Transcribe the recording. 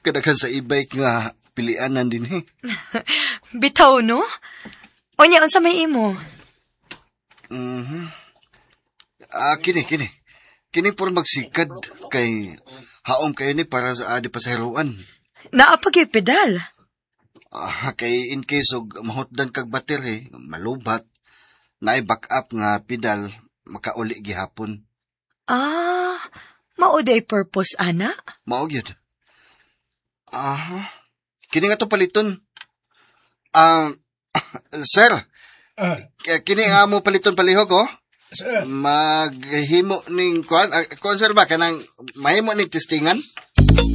Kadaghan sa e-bike nga pilianan din Bitaw, no? O niya, unsa may imo? Kini. Kini por magsikad kay haom kayo ni para sa adi pasahiruan. Naapag yung pedal. Kay in case og mahutdan kag battery, malubat, naay backup nga pedal makauli gihapon. Mauday purpose, ana? Mao gyud. Kini nga to paliton. Sir, kini nga mo paliton palihog, oh? Maghimo ning kuan sir ba kanang mahimo ning testingan?